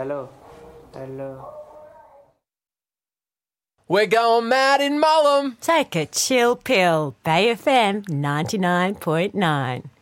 Hello. Hello. We're going mad in Mullum. Take a chill pill. Bay FM 99.9.